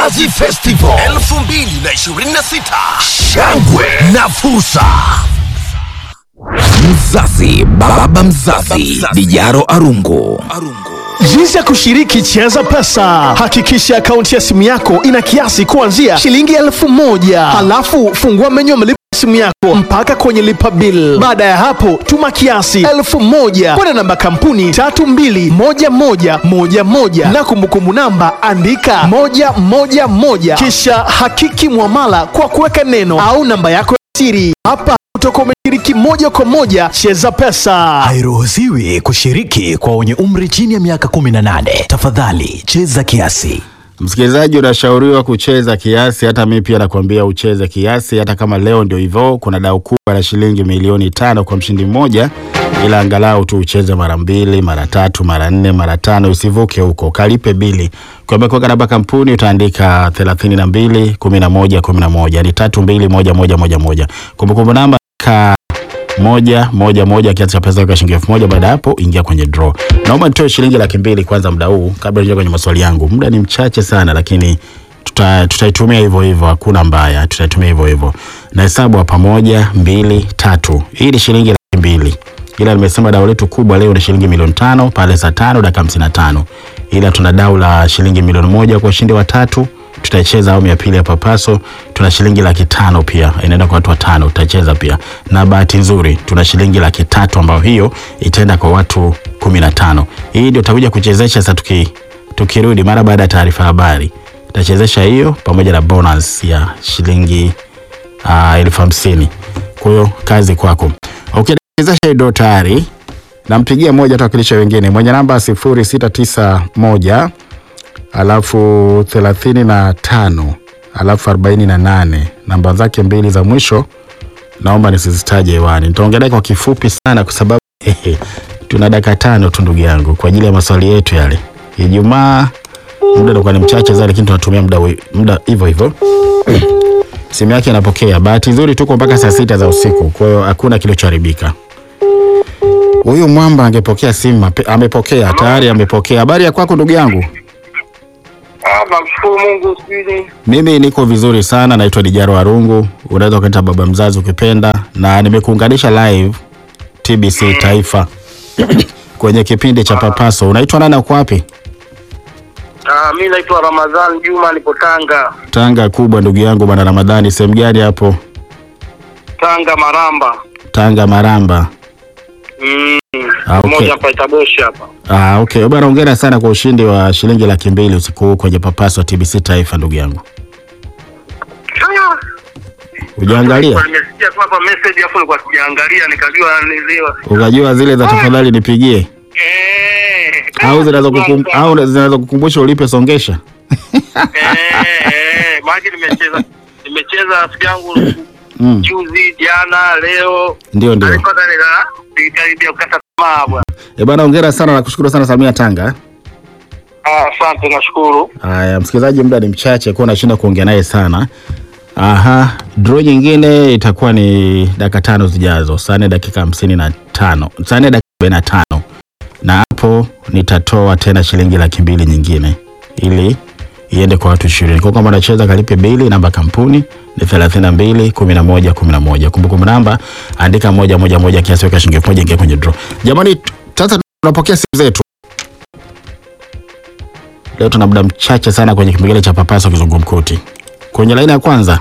Mnazi Festival 2026, shangwe na fursa. Mzazi, baba mzazi, Dijaro Arungu. Jinsi ya kushiriki Cheza Pesa. Hakikisha akaunti ya simu yako ina kiasi kuanzia shilingi 1000. Halafu fungua menyu ya malipo simu yako mpaka kwenye lipa bill. Baada ya hapo tuma kiasi 1000 kwenda namba kampuni 321111 na kumbukumbu namba andika 111, kisha hakiki muamala kwa kuweka neno au namba yako ya siri. Hapa utakuwa umeshiriki moja kwa moja Cheza Pesa. Hairuhusiwi kushiriki kwa wenye umri chini ya miaka 18. Tafadhali cheza kiasi. Msikilizaji, unashauriwa kucheza kiasi. Hata mimi pia nakwambia ucheze kiasi, hata kama leo ndio hivyo. Kuna dau kubwa la shilingi milioni 5 kwa mshindi mmoja, ila angalau tu ucheze mara 2, mara 3, mara 4, mara 5, usivuke huko. Kalipe bili. Kwa namba kampuni utaandika 321111, ni 321111. Kumbukumbu namba ka 111, kiasi cha pesa kwa shilingi 1000. Baada hapo ingia kwenye draw. Naomba nitoe shilingi 200,000 kwanza muda huu kabla nije kwenye maswali yangu. Muda ni mchache sana, lakini tutaitumia hivyo hivyo, hakuna mbaya, tutaitumia hivyo hivyo. Na hesabu hapa 1 2 3. Hii ni shilingi 200,000. Ila nimesema dau letu kubwa leo ni shilingi milioni 5 pale saa 5 dakika 55. Ila tuna dau la shilingi milioni 1 kwa ushindi wa 3. Tutacheza awamu ya pili ya Papaso. Tuna shilingi 500,000 pia, inaenda kwa watu 5, tutacheza pia. Na bahati nzuri tuna shilingi 300,000 ambayo hiyo itaenda kwa watu 15. Hii ndio tutakuja kuchezesha sasa tukirudi mara baada ya taarifa habari. Tutachezesha hiyo pamoja na bonus ya shilingi 50,000. Kwa hiyo kazi kwako. Okay, chezesha hiyo tayari. Nampigia mmoja atawakilisha wengine. Mwenye namba 0691 alafu 35 alafu 48. Namba zake mbili za mwisho naomba nisizitaje hewani. Nitaongelea kwa kifupi sana kwa sababu tuna dakika 5 tu ndugu yangu kwa ajili ya maswali yetu yale. Ijumaa muda ndio ni mchache zaidi, lakini tunatumia muda hivyo hivyo. Simu yake inapokea. Bahati nzuri tuko mpaka saa 6 za usiku. Kwa hiyo hakuna kilichoharibika. Huyu mwamba angepokea simu, amepokea tayari, amepokea. Habari ya kwako ndugu yangu? Namshukuru Mungu sisi. Mimi niko vizuri sana, naitwa Dijaro Arungu. Unaweza kuita baba mzazi ukipenda, na nimekuunganisha live TBC Taifa kwenye kipindi cha Papaso. Unaitwa nani, uko wapi? Mimi naitwa Ramadhani Juma, nipo Tanga. Tanga kubwa ndugu yangu bwana Ramadhani, sehemu gani hapo? Tanga Maramba. Tanga Maramba. Okay. Moja hapa Itaboshi hapa. Okay. Bwana hongera sana kwa ushindi wa shilingi 200,000 usiku huu kwenye Papaso TBC Taifa ndugu yangu. Ujaangalia? Nimesikia tu hapa message hapo, nilikuwa sijaangalia nikajua nielewa. Ukajua zile za tafadhali nipigie? Au zinaweza kukumbusha ulipe songesha? Maji nimecheza siku yangu juzi, jana, leo. Ndio. Alipata ndio kukata tamaa bwana. Bwana hongera sana na kushukuru sana Samia Tanga. Asante, nashukuru. Haya msikilizaji, muda ni mchache kwa nashinda kuongea naye sana. Draw nyingine itakuwa ni dakika 5 zijazo, saa 4 dakika 55. Saa 4 dakika 45. Na hapo nitatoa tena shilingi 200,000 nyingine ili iende kwa watu 20. Kwa kama unacheza kalipe bili, namba kampuni ni 321111. Kumbukumbu namba andika 111, kiasi weka shilingi 1000, ingia kwenye draw. Jamani, sasa tunapokea simu zetu. Leo tuna muda mchache sana kwenye kipengele cha Papaso kizungumkuti. Kwenye laini ya kwanza.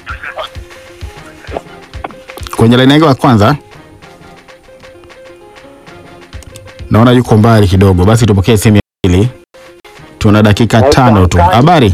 Naona yuko mbali kidogo. Basi tupokee simu ya pili. Tuna dakika 5 tu.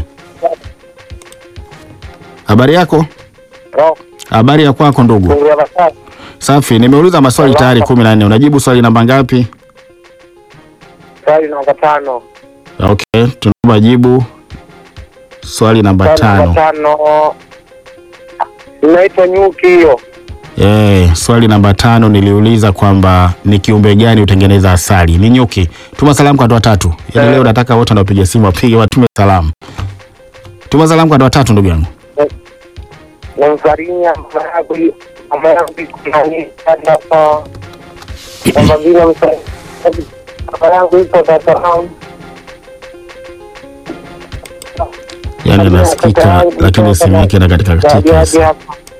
Habari yako? Habari ya kwako ndugu? Safi, nimeuliza maswali tayari 14. Unajibu swali namba ngapi? Swali namba 5. Okay, tunaomba jibu swali namba 5. Inaitwa nyuki hiyo. Swali namba 5 niliuliza kwamba ni kiumbe gani utengeneza asali? Ni nyuki. Tuma salamu kwa watu watatu. Yaani leo nataka wote wanaopiga simu wapige watume salamu. Tuma salamu kwa watu watatu ndugu yangu. Namsalimia mama yangu kunani hapa. Kama vile msalimia mama yangu ipo Dar es Salaam. Yaani anasikika lakini simu yake na katika.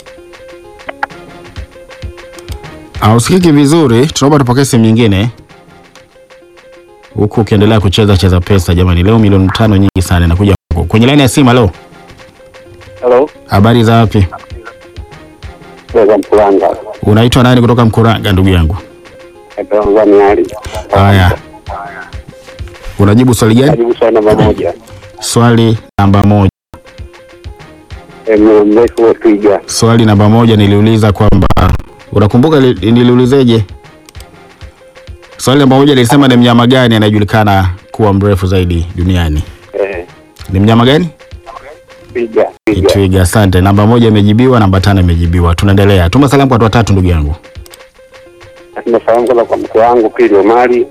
Hausikiki vizuri, tunaomba tupokee simu nyingine. Huku ukiendelea kucheza pesa jamani, leo milioni 5 nyingi sana inakuja huko. Kwenye line ya simu, halo. Hello. Habari za wapi? Kutoka Mkuranga. Unaitwa nani kutoka Mkuranga ndugu yangu? Haya. Unajibu swali gani? Najibu swali namba 1. Swali namba 1. Mrefu wa twiga. Swali namba 1 niliuliza kwamba unakumbuka niliulizeje? Swali namba 1 lilisema ni mnyama gani anajulikana kuwa mrefu zaidi duniani? Ni mnyama gani? Twiga. Twiga, asante. Namba 1 imejibiwa, namba 5 imejibiwa. Tunaendelea. Tuma salamu kwa watu watatu ndugu yangu. Natuma salamu kwa mke wangu Pili Omari.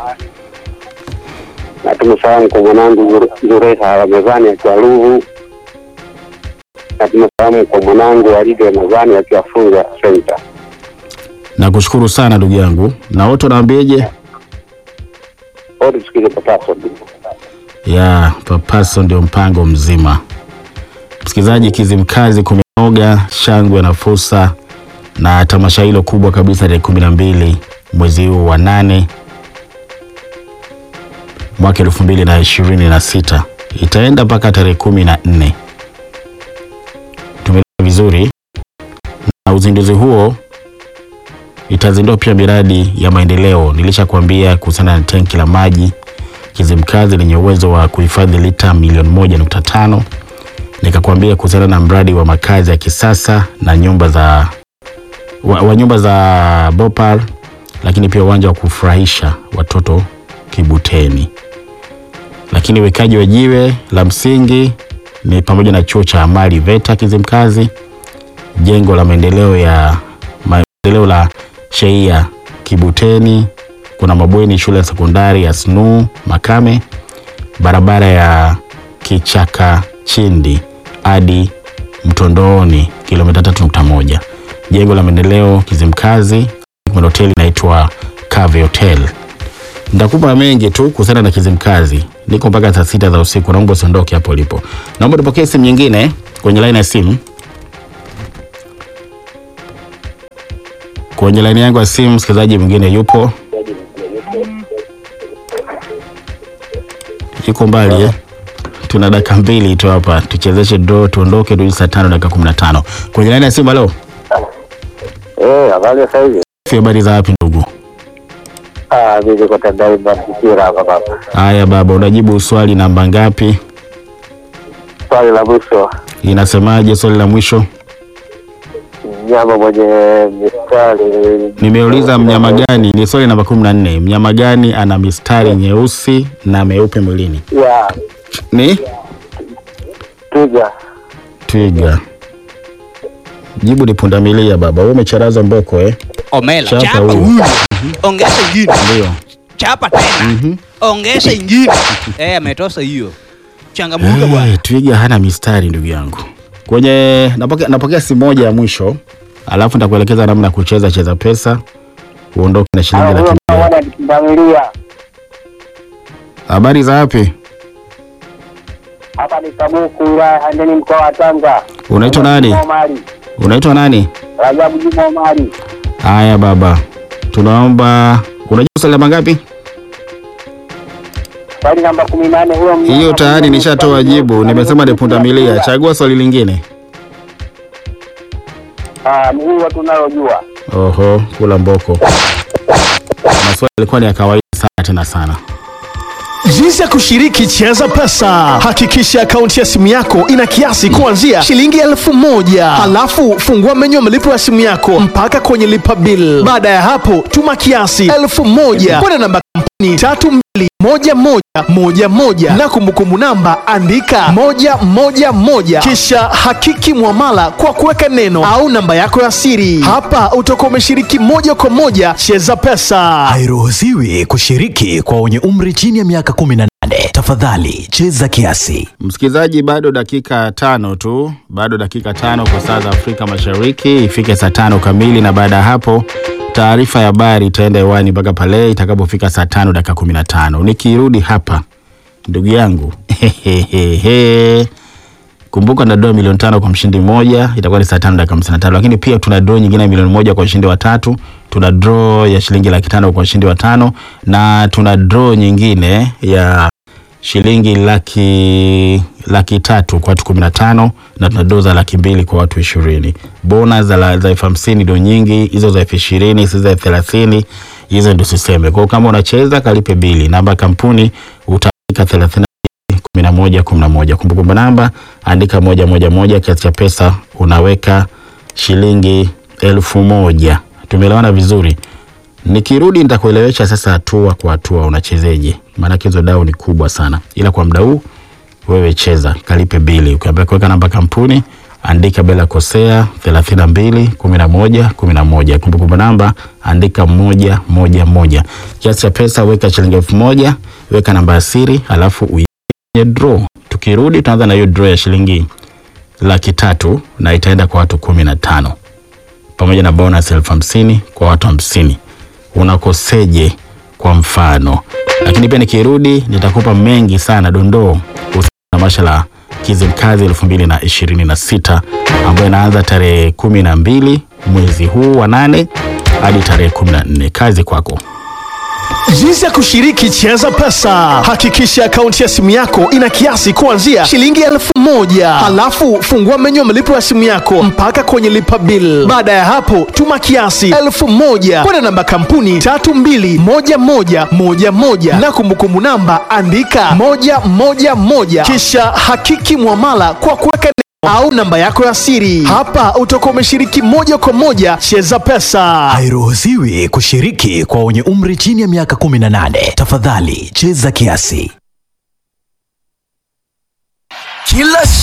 Natuma salamu kwa mwanangu Zureha Ramadhani akiwa Ruvu. Natuma salamu kwa mwanangu Walidi Ramadhani akiwa Funga Center. Nakushukuru sana ndugu yangu. Na wote naambiaje? Wote tusikilize Papaso. Ya, Papaso ndio mpango mzima. Msikilizaji, Kizimkazi kumenoga, shangwe na fursa na tamasha hilo kubwa kabisa tarehe 12 mwezi huu wa 8 mwaka 2026. Itaenda mpaka tarehe 14. Tumeelewa vizuri. Na uzinduzi huo itazindua pia miradi ya maendeleo. Nilishakwambia kuhusiana na tenki la maji Kizimkazi lenye uwezo wa kuhifadhi lita milioni 1.5. Nikakwambia kuhusiana na mradi wa makazi ya kisasa na nyumba za nyumba za Bopal, lakini pia uwanja wa kufurahisha watoto Kibuteni. Lakini wekaji wa jiwe la msingi ni pamoja na chuo cha amali VETA Kizimkazi, jengo la maendeleo la Sheia Kibuteni, kuna mabweni shule ya sekondari ya SNU Makame, barabara ya Kichaka Chindi hadi Mtondoni kilomita 3.1. Jengo la maendeleo Kizimkazi, kuna hoteli inaitwa Cave Hotel. Nitakupa mengi tu kuhusiana na Kizimkazi. Niko mpaka saa 6 za usiku, naomba usiondoke hapo ulipo. Naomba tupokee simu nyingine kwenye line ya simu. Kwenye line yangu ya simu msikilizaji mwingine yupo. Yuko mbali Tuna dakika 2 tu hapa. Tuchezeshe draw tuondoke tu saa 5 dakika 15. Kwenye line ya simu, halo. Habari sasa hivi. Habari za wapi ndugu? Mimi niko Tandale Mpira hapa baba. Haya baba, unajibu swali namba ngapi? Swali la mwisho. Inasemaje swali la mwisho? Mnyama mwenye mistari. Nimeuliza mnyama gani? Ni swali namba 14. Mnyama gani ana mistari nyeusi na meupe mwilini? Ni? Twiga. Twiga. Jibu ni pundamilia baba. Wewe umecharaza mboko Omela. Chapa huyu. Ongeza ingine. Ndio. Chapa tena. Ongeza ingine. Ametosa hiyo. Changamuka bwana. Twiga hana mistari ndugu yangu. Kwenye napokea simu moja ya mwisho, alafu nitakuelekeza namna kucheza cheza pesa uondoke na shilingi laki mbili. Habari za wapi? Hapa ni Kabuku wilaya Handeni mkoa wa Tanga. Unaitwa nani? Unaitwa nani? Rajabu Juma Omari. Haya baba. Tunaomba unajua swali ngapi? Swali namba 18 huyo mnyama. Hiyo tayari nishatoa jibu. Nimesema ni pundamilia. Chagua swali lingine. Mguu watu nalojua. Oho, kula mboko. Maswali yalikuwa ni ya kawaida sana. Jinsi ya kushiriki cheza pesa. Hakikisha akaunti ya simu yako ina kiasi kuanzia shilingi 1000. Halafu fungua menyu ya malipo ya simu yako mpaka kwenye lipa bill. Baada ya hapo tuma kiasi 1000 kwenda namba kampuni 321111 na kumbukumbu namba andika 111, kisha hakiki muamala kwa kuweka neno au namba yako ya siri. Hapa utakuwa umeshiriki moja kwa moja cheza pesa. Hairuhusiwi kushiriki kwa wenye umri chini ya miaka 18. Tafadhali cheza kiasi. Msikilizaji, bado dakika 5 tu. Bado dakika 5 kwa saa za Afrika Mashariki ifike saa 5 kamili, na baada ya hapo taarifa ya habari itaenda hewani mpaka pale itakapofika saa 5 dakika 15. Nikirudi hapa ndugu yangu Kumbuka na draw milioni 5 kwa mshindi mmoja, itakuwa ni saa 5 dakika 55. Lakini pia tuna draw nyingine milioni 1 kwa mshindi wa 3, tuna draw ya shilingi 500,000 kwa mshindi wa 5, na tuna draw nyingine ya shilingi laki 3 kwa watu 15, na tuna draw za 200,000 kwa watu 20. Bonus za 50,000 ndio nyingi, hizo za 20,000, hizo za 30,000, hizo ndio siseme. Kwa kama unacheza kalipe bili. Namba kampuni utaandika 1111. Kumbukumbu namba andika 111, kiasi cha pesa unaweka shilingi 1000. Tumeelewana vizuri? Nikirudi nitakuelewesha sasa hatua kwa hatua unachezeje. Maana hizo dau ni kubwa sana. Ila kwa muda huu wewe cheza, kalipe bili. Ukiambia kuweka namba kampuni andika bila kosea 321111. Kumbukumbu namba andika 111. Kiasi cha pesa weka shilingi 1000, weka namba ya siri alafu uingie draw. Tukirudi tunaanza na hiyo draw ya shilingi 300,000 na itaenda kwa watu 15. Pamoja na bonus 50,000 kwa watu 50. Unakoseje kwa mfano? Lakini pia nikirudi nitakupa mengi sana dondoo na mashala Kizimkazi 2026 ambayo inaanza tarehe 12 mwezi huu wa 8 hadi tarehe 14. Kazi kwako. Jinsi ya kushiriki Cheza Pesa. Hakikisha akaunti ya simu yako ina kiasi kuanzia shilingi 1000. Halafu fungua menyu ya malipo ya simu yako mpaka kwenye lipa bill. Baada ya hapo tuma kiasi 1000 kwenda namba kampuni 321111 na kumbukumbu namba andika 111, kisha hakiki muamala kwa kuweka au namba yako ya siri. Hapa utakuwa umeshiriki moja kwa moja Cheza Pesa. Hairuhusiwi kushiriki kwa wenye umri chini ya miaka 18. Tafadhali cheza kiasi. Kila